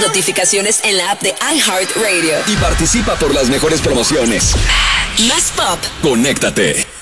notificaciones en la app de iHeartRadio. Y participa por las mejores promociones. Más pop. Conéctate.